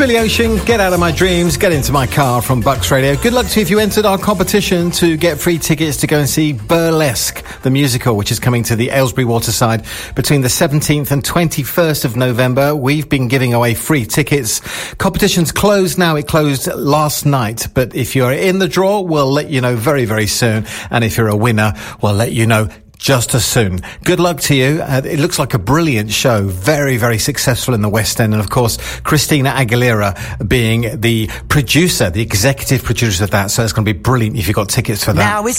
Billy Ocean, Get Out of My Dreams, Get Into My Car from Bucks Radio. Good luck to you if you entered our competition to get free tickets to go and see Burlesque, the musical, which is coming to the Aylesbury Waterside between the 17th and 21st of November. We've been giving away free tickets. Competition's closed now. It closed last night. But if you're in the draw, we'll let you know very, very soon. And if you're a winner, we'll let you know just as soon. Good luck to you. It looks like a brilliant show. Very, very successful in the West End. And of course, Christina Aguilera being the producer, the executive producer of that. So it's going to be brilliant if you've got tickets for that. Now it's